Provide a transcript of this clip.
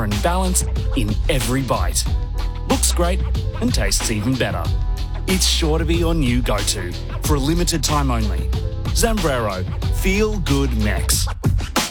flavour and balance in every bite. Looks great and tastes even better. It's sure to be your new go-to for a limited time only. Zambrero, feel good Mex.